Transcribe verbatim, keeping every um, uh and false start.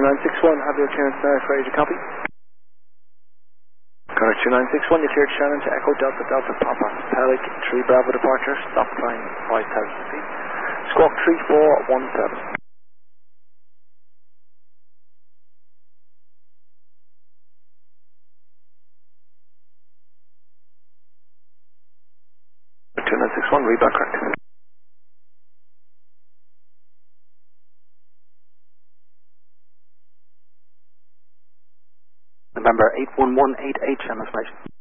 nine six one, have your clearance now, ready to copy. Connor two nine six one, you cleared Shannon to Echo Delta Delta Papa. Pelic three Bravo departure, stop flying five thousand feet. Squawk three four one seven. two nine six one, read back correct. November eight one one eight H, M S